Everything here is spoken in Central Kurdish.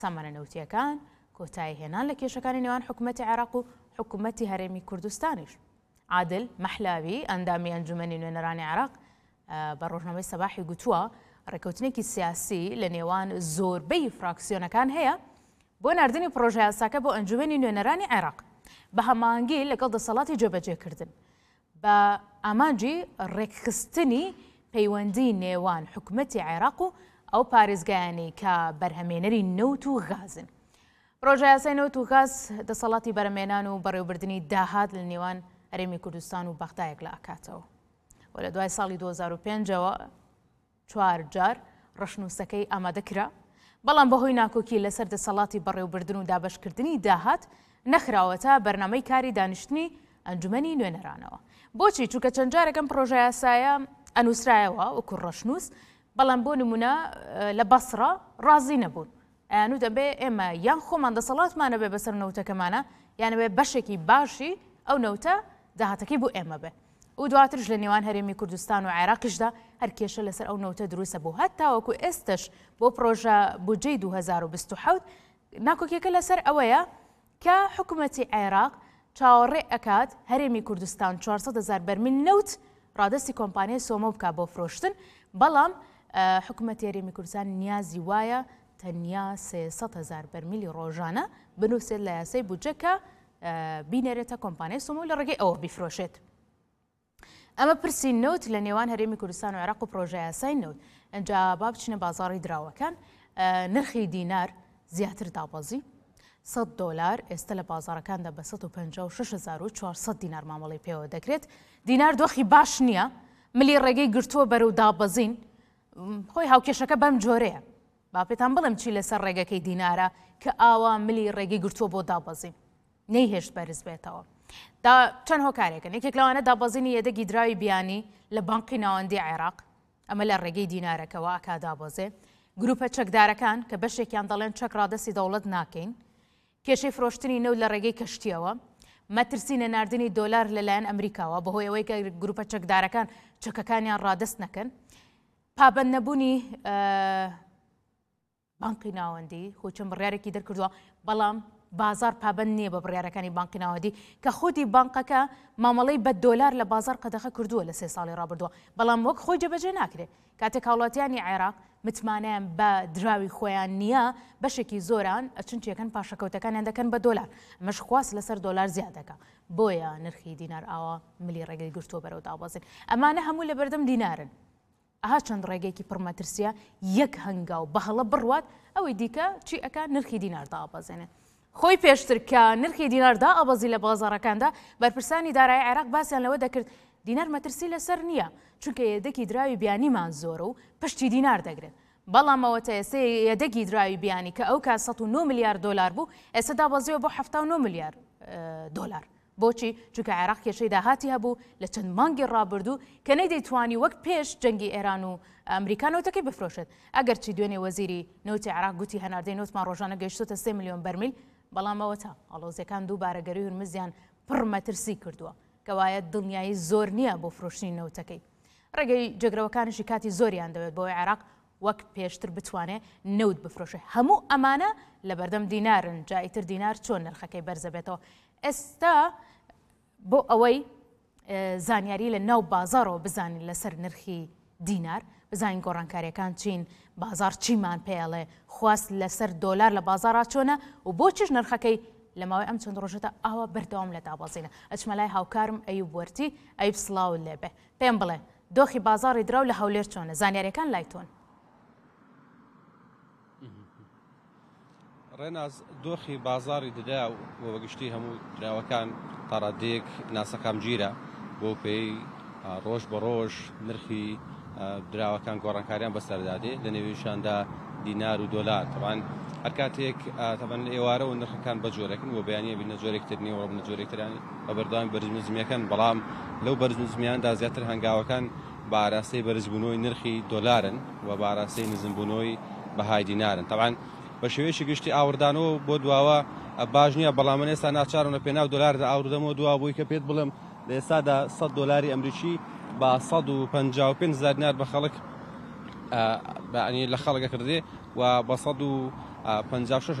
سامانە نەوتیەکان کۆتایی هێنان لە کێشەکانی نێوان حکوومەتی عێراق و حکوومەتی هەرێمی کوردستانیش. عادل مەحلاوی ئەندامی ئەنجومەنی نوێنەرانی عێراق بە ڕۆژنامەی سەباحی گوتووە ڕێکەوتنێکی سیاسی لە نێوان زۆربەی فراکسیۆنەکان هەیە بۆ ناردنی پرۆژە یاساکە بۆ ئەنجومەنی نوێنەرانی عێراق بە هەماهەنگی لەگەڵ دەسەڵاتی جێبەجێکردن بە ئامانجی ڕێکخستنی پەیوەندی نێوان حکوومەتی عێراق و ئەو پارێزگایانی کە بەرهەمێنەری نەوت و غازن. پرۆژە یاسای نەوت و غاز دەسەڵاتی بەرهەمێنان و بەڕێوەبردننی داهات لە نێوان هەرێمی کوردستان و بەغدایەک لە ئاکاتەوە. و لە دوای ساڵی 2005ەوە 4 جار ڕەشنووسەکەی ئامادەکرا، بەڵام بەهۆی ناکۆکی لەسەر دەسەڵاتی بەڕێوەبردن و دابەشکردنی داهات نەخراوەتە بەرنامەی کاری دانیشتنی ئەنجومەنی نوێنەرانەوە. بۆچی؟ چونکە چەند جارێکم پرۆژە یاسایە ئەنووسرایەوە وەکو ڕەشنووس، بەڵام بۆ نمونە لە بەسڕە ڕازی نەبوون. ئەیانوو دەبێ ئێمە یان خۆمان دەسەڵاتمانە بێ بەسەر نەوتەکەمانە، یانەوێ بەشێکی باشی ئەو نەوتە داهاتەکەی بۆ ئێمە بێ. و دواترش لە نێوان هەرێمی کوردستان و عێراقیشدا هەر کێشە لەسەر ئەو نەوتە دروستە بوو. هەتاوەکو ئێستش بۆ پرۆژە بودجەی 2027 ناکۆکیەکە لەسەر ئەوەیە کە حکوومەتی عێراق چاوەڕێ ئەکات هەرێمی کوردستان 400,000 بەرمیل نەوت ڕادستی کۆمپانیای سۆمە بکا بۆ فرۆشتن، بەڵام حکوومەتی هەرێمی کوردستان نیازی وایە تەنیا 300,000 بەرمیلی ڕۆژانە بنووسێت لە یاسای بودجە کە بینێرێتە کۆمپانیای سۆمە لە ڕێگەی ئەوە بیفرۆشێت. ئەمە پرسی نەوت لە نێوان هەرێمی کوردستان و عێراق و پرۆژە یاسای نەوت. ئەنجا با بچنە بازاڕی دراوەکان، نرخی دینار زیاتر دابەزی، $100 ئێستا لە بازارەکاندا بە 156,400 دینار مامەڵی پێوە دەکرێت. دینار دۆخی باش نییە، ملی ڕێگەی گرتووە بەرەو دابەزین، خۆی هاوکێشەکە بەم جۆرەیە. با پێتان بڵم چی لەسەر ڕێگەکەی دینارە کە ئاوا ملی ڕێگەی گرتووە بۆ دابەزین نەیهێشت بەرز بێتەوە. دا چەند هۆکارێکن، یەکێک لەوانە دابەزینی یەدەگی دراوی بیانی لە بانقی ناوەندی عێراق، ئەمە لە ڕێگەی دینارەکەەوە ئاکا دابەزێ. گروپە چەکدارەکان کە بەشێکیان دەڵێن چەک ڕادەستی دەوڵەت ناکەین، کێشەی فرۆشتنی نەوت لە ڕێگەی کەشتیەوە، مەترسینە ناردنی دۆلار لەلایەن ئەمریکاوە بەهۆی ئەوەی کە گروپە چەکدارەکان چەکەکانیان ڕادەست نەکەن، پابەند نەبوونی بانقی ناوەندی خۆچەند بڕیارێکی دەرکردووە، بەڵام بازار پابند نییە بە بڕیارەکانی بانقی ناوەندی کە خودی بانقەکە مامەڵەی بە دۆلار لە بازار قەدەخە کردووە لە 3 ساڵی ڕابردووە، بەڵام وەک خۆی جێبەجێ ناکرێت. کاتێک هاوڵاتیانی عێراق متمانیان بە دراوی خۆیان نییە، بەشێکی زۆران ئەچنچیەکەن پاشەکەوتەکانیان دەکەن بە دۆلار، ئەمەش خواست لەسەر دۆلار زیادەکە، بۆیە نرخی دینار ئاوا ملی ڕێگەی گرتووە بەرەو دابەزین. ئەمانە هەموو لە بەردەم دینارن. ئەها چەند ڕێگەیەکی پڕمەترسیە یەک هەنگاو بەهەڵە بڕوات ئەوەی دیکە چی ئەکا نرخی دینار دابەزێنێت. خۆی پێشتر کە نرخی دیناردا ئەبەزی لە بازارەکاندا بەرپرسانی دارایی عێراق باسییان لەوە دەکرد دینار مەترسی لەسەر نییە، چونکە یەدەکی دراوی بیانیمان زۆرە و پشتی دینار دەگرێت. بەڵام ئەوە ئێستا یەدەکی دراوی بیانی کە ئەو کا 109 میلیارد دلار بوو، ئێستا دابەزیەوە بۆ 79 میلیارد دلار. بۆچی؟ چونکە عێراق کێشەی داهاتی هەبوو لە چەند مانگی ڕابردوو کە نەیدەیتوانی وەک پێش جەنگی ئێران و ئەمریکا نەوتەکەی بفرۆشێت. ئەگەر چی دوێنێ وەزیری نەوتی عێراق گوتی هەناردەی نەوتمان ڕۆژانە گەیشتۆتە 3 میلیۆن بەرمیل، بەڵام ئەوە تا ئەڵۆزیەکان دووبارە گەری هورمزیان پڕمەترسی کردووە کە وایە دڵنیایی زۆر نییە بۆ فرۆشتنی نەوتەکەی. ڕێگەی جێگرەوەکانیشی کاتی زۆریان دەوێت بۆی عێراق وەک پێشتر بتوانێت نەوت بفرۆشێ. هەموو ئەمانە لە بەردەم دینارن، جاییتر دینار چۆن نرخەکەی بەرزە بێتەوە. ئێستا بۆ ئەوەی زانیاری لە ناو بازارەوە بزانین لەسەر نرخی دینار، بزانین گۆڕانکاریەکان چین، بازار چیمان پێڵێ، خواست لەسەر دۆلار لە بازارە چۆنە و بۆچیش نرخەکەی لە ماوەی ئەم چەند ڕۆژەدا ئاوا بەردەوام لە دابەزینە. ئەچمە لای هاوکارم ئەیوب وەرتی. ئەیوب سڵاو لێبێ، پێم بڵێ دۆخی بازاری دراو لە هەولێر چۆنە؟ زانیاریەکان لای تۆن. ڕێناز دۆخی بازاری ددا و وەگشتی هەموو دراوەکان تاڕادەیەک ناسەکام گیرە بۆ پێی ڕۆژ بە ڕۆژ نرخی دراوەکان گۆڕانکاریان بەسەردادێ لە نێویشاندا دینار و دۆلار. تەوان هەر کاتێک تەبەن ئێوارە و نرخەکان بە جۆرەکەن و بەیانە بینە جۆرێکتر نیوە بنە جۆرێکترانی بە بەردەوام بەرزنزمیەکەن، بەڵام لەو بەرزنزمیاندا زیاتر هەنگاوەکان بە ئاراستەی بەرزبوونەوەی نرخی دۆلارن و بە ئاراستەی نزمبوونەوەی بەهای دینارن. تەوان بە شێوەیەکی گشتی ئاوردانەوە بۆ دواوە باش نییە، بەڵام من ئێستا ناچارم لە پێناو دۆلاردا ئاوردەمەوە دوا بووی کە پێت بڵم لە ئێستادا $100 ئەمریکی بە 155,000 دینار بە خەڵک لە خەڵکە کردێ و بە 56